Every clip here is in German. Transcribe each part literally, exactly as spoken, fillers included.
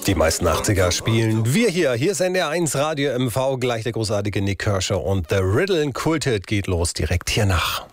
Die meisten achtziger spielen wir hier. Hier ist N D R eins Radio M V, gleich der großartige Nick Kershaw und The Riddle Kulthit geht los direkt hier nach.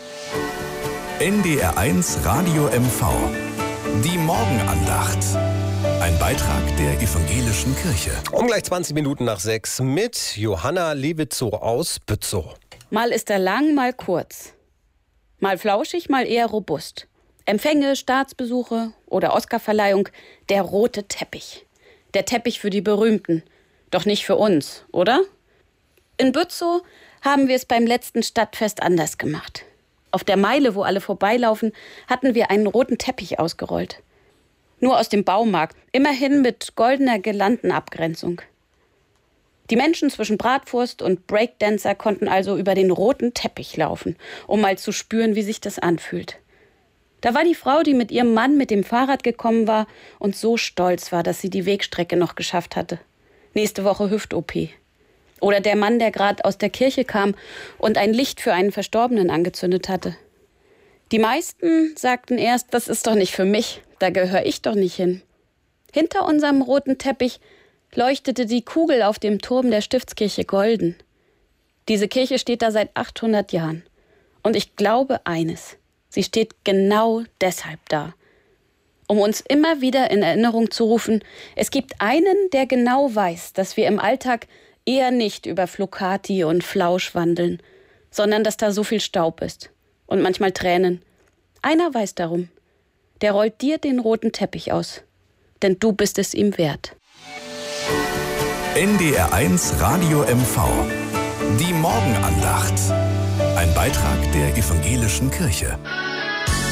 N D R eins Radio M V. Die Morgenandacht. Ein Beitrag der Evangelischen Kirche. Um gleich zwanzig Minuten nach sechs mit Johanna Lewitzow aus Bützow. Mal ist er lang, mal kurz. Mal flauschig, mal eher robust. Empfänge, Staatsbesuche oder Oscarverleihung, der rote Teppich. Der Teppich für die Berühmten. Doch nicht für uns, oder? In Bützow haben wir es beim letzten Stadtfest anders gemacht. Auf der Meile, wo alle vorbeilaufen, hatten wir einen roten Teppich ausgerollt. Nur aus dem Baumarkt, immerhin mit goldener Girlandenabgrenzung. Die Menschen zwischen Bratwurst und Breakdancer konnten also über den roten Teppich laufen, um mal zu spüren, wie sich das anfühlt. Da war die Frau, die mit ihrem Mann mit dem Fahrrad gekommen war und so stolz war, dass sie die Wegstrecke noch geschafft hatte. Nächste Woche Hüft-O P. Oder der Mann, der gerade aus der Kirche kam und ein Licht für einen Verstorbenen angezündet hatte. Die meisten sagten erst, das ist doch nicht für mich, da gehöre ich doch nicht hin. Hinter unserem roten Teppich leuchtete die Kugel auf dem Turm der Stiftskirche golden. Diese Kirche steht da seit achthundert Jahren. Und ich glaube eines. Sie steht genau deshalb da. Um uns immer wieder in Erinnerung zu rufen, es gibt einen, der genau weiß, dass wir im Alltag eher nicht über Flocati und Flausch wandeln, sondern dass da so viel Staub ist und manchmal Tränen. Einer weiß darum. Der rollt dir den roten Teppich aus. Denn du bist es ihm wert. N D R eins Radio M V. Die Morgenandacht. Ein Beitrag der Evangelischen Kirche.